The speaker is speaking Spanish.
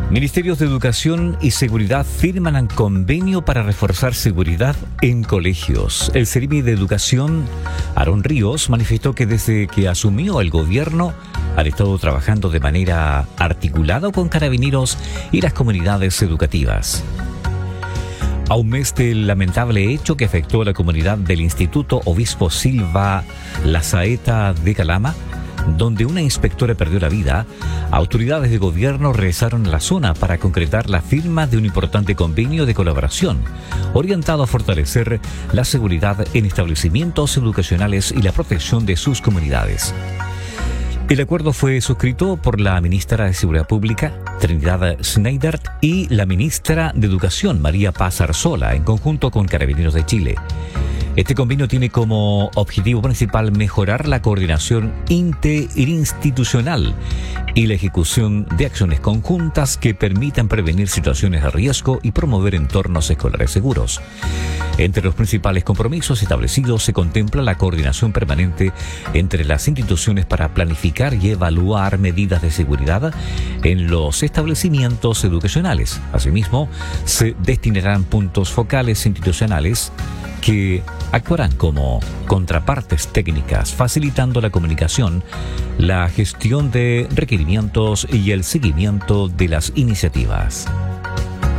Ministerios de Educación y Seguridad firman un convenio para reforzar seguridad en colegios. El Ceremi de Educación, Aarón Ríos, manifestó que desde que asumió el gobierno han estado trabajando de manera articulada con carabineros y las comunidades educativas. A un mes del lamentable hecho que afectó a la comunidad del Instituto Obispo Silva La Saeta de Calama, donde una inspectora perdió la vida, autoridades de gobierno regresaron a la zona para concretar la firma de un importante convenio de colaboración orientado a fortalecer la seguridad en establecimientos educacionales y la protección de sus comunidades. El acuerdo fue suscrito por la ministra de Seguridad Pública, Trinidad Schneider, y la ministra de Educación, María Paz Arzola, en conjunto con Carabineros de Chile. Este convenio tiene como objetivo principal mejorar la coordinación interinstitucional y la ejecución de acciones conjuntas que permitan prevenir situaciones de riesgo y promover entornos escolares seguros. Entre los principales compromisos establecidos se contempla la coordinación permanente entre las instituciones para planificar y evaluar medidas de seguridad en los establecimientos educacionales. Asimismo, se destinarán puntos focales institucionales que actuarán como contrapartes técnicas, facilitando la comunicación, la gestión de requerimientos y el seguimiento de las iniciativas.